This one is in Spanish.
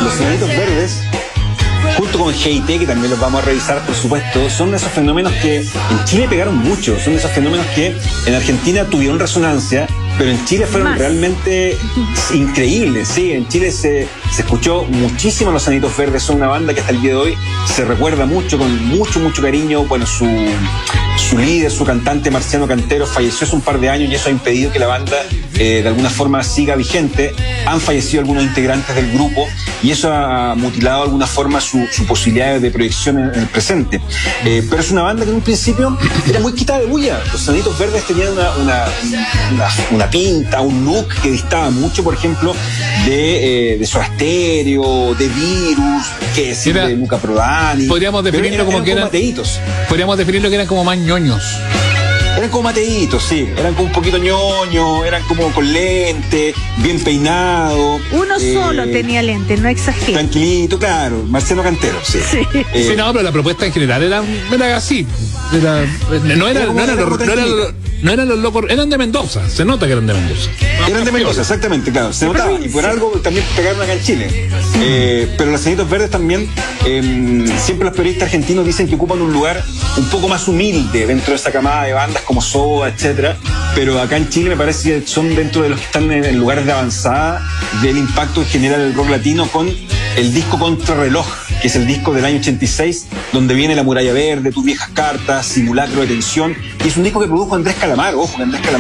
Los Enanitos Verdes, junto con GIT, que también los vamos a revisar, por supuesto, son de esos fenómenos que en Chile pegaron mucho, son de esos fenómenos que en Argentina tuvieron resonancia, pero en Chile fueron realmente increíbles. Sí, en Chile se escuchó muchísimo a Los Enanitos Verdes. Son una banda que hasta el día de hoy se recuerda mucho, con mucho cariño. Bueno, su líder, su cantante Marciano Cantero, falleció hace un par de años y eso ha impedido que la banda de alguna forma siga vigente. Han fallecido algunos integrantes del grupo y eso ha mutilado de alguna forma su posibilidad de proyección en el presente. Pero es una banda que en un principio era muy quitada de bulla. Los Enanitos Verdes tenían una pinta, un look que distaba mucho, por ejemplo, de Soda Stereo, de Virus, que decir, de Luca Prodan. Podríamos definirlo como que eran mateitos. Podríamos definirlo que eran como más ñoños. Eran como mateitos, sí. Eran como un poquito ñoños, eran como con lente, bien peinado. Uno solo tenía lente, no exagero. Tranquilito, claro. Marciano Cantero, sí. Sí, no, pero la propuesta en general era así. No eran los locos, eran de Mendoza. Se nota que eran de Mendoza. Eran de Mendoza, exactamente, claro. Se notaba. Y por algo también pegaron acá en Chile. Pero los Enanitos Verdes también, siempre los periodistas argentinos dicen que ocupan un lugar un poco más humilde dentro de esa camada de bandas como Soda, etcétera. Pero acá en Chile me parece que son dentro de los que están en lugares de avanzada del impacto que genera el rock latino con el disco Contrarreloj, que es el disco del año 86, donde viene La Muralla Verde, Tus Viejas Cartas, Simulacro de Tensión, y es un disco que produjo Andrés Calamaro. Ojo, que Andrés Calamaro